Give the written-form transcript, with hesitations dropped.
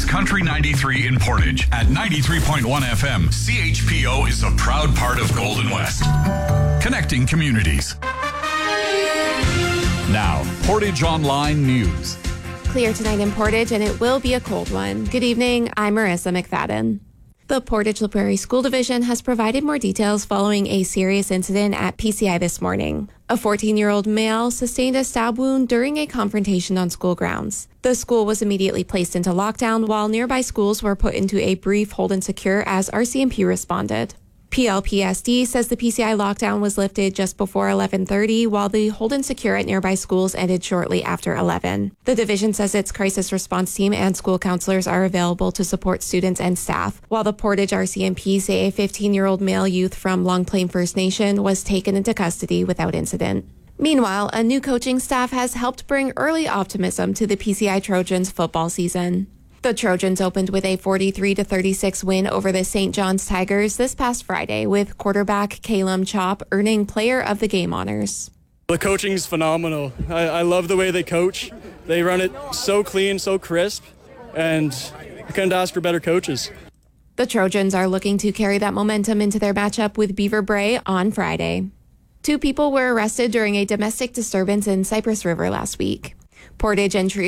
is Country 93 in Portage. At 93.1 FM, CHPO is a proud part of Golden West. Connecting communities. Now, Portage Online News. Clear tonight in Portage, and it will be a cold one. Good evening, I'm Marissa McFadden. The Portage-La Prairie School Division has provided more details following a serious incident at PCI this morning. A 14-year-old male sustained a stab wound during a confrontation on school grounds. The school was immediately placed into lockdown while nearby schools were put into a brief hold and secure as RCMP responded. PLPSD says the PCI lockdown was lifted just before 11:30, while the hold and secure at nearby schools ended shortly after 11. The division says its crisis response team and school counselors are available to support students and staff, while the Portage RCMP say a 15-year-old male youth from Long Plain First Nation was taken into custody without incident. Meanwhile, a new coaching staff has helped bring early optimism to the PCI Trojans football season. The Trojans opened with a 43-36 win over the St. John's Tigers this past Friday, with quarterback Calum Chop earning Player of the Game honors. The coaching's phenomenal. I love the way they coach. They run it so clean, so crisp, and I couldn't ask for better coaches. The Trojans are looking to carry that momentum into their matchup with Beaver Bray on Friday. 2 people were arrested during a domestic disturbance in Cypress River last week. Portage and